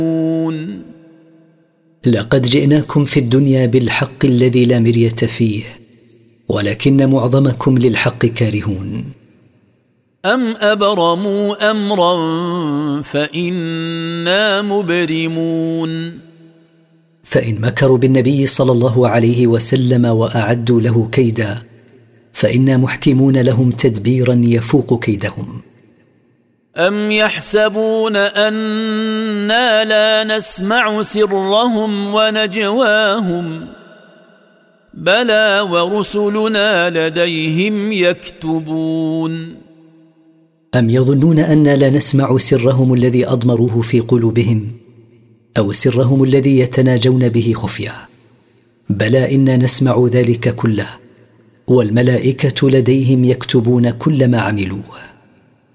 لقد جئناكم في الدنيا بالحق الذي لا مرية فيه، ولكن معظمكم للحق كارهون. أم أبرموا أمرا فإنا مبرمون. فإن مكروا بالنبي صلى الله عليه وسلم وأعدوا له كيدا فإنا محكمون لهم تدبيرا يفوق كيدهم. أم يحسبون أنا لا نسمع سرهم ونجواهم بلى ورسلنا لديهم يكتبون. أم يظنون أنا لا نسمع سرهم الذي أضمروه في قلوبهم أو سرهم الذي يتناجون به خفية؟ بلى إنا نسمع ذلك كله، والملائكة لديهم يكتبون كل ما عملوه.